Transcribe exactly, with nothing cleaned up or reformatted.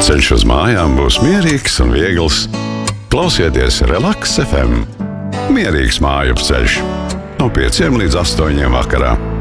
Ceļš uz mājām būs mierīgs un viegls. Klausieties Relaks F M. Mierīgs māju ceļš. No pieciem līdz astoņiem vakarā.